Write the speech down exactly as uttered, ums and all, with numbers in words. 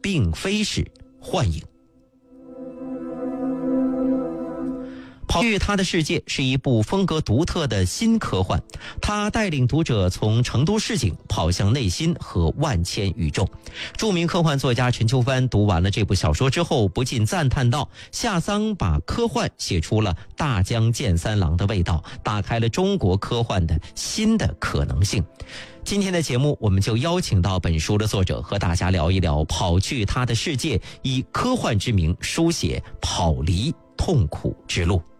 并非是幻影。跑去他的世界是一部风格独特的新科幻，它带领读者从成都市井跑向内心和万千宇宙。著名科幻作家陈秋帆读完了这部小说之后，不禁赞叹道：夏桑把科幻写出了大江健三郎的味道，打开了中国科幻的新的可能性。今天的节目，我们就邀请到本书的作者和大家聊一聊跑去他的世界，以科幻之名书写跑离痛苦之路。